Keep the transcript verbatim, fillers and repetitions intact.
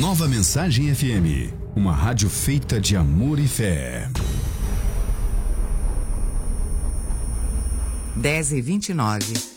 Nova Mensagem F M, uma rádio feita de amor e fé. dez e vinte e nove.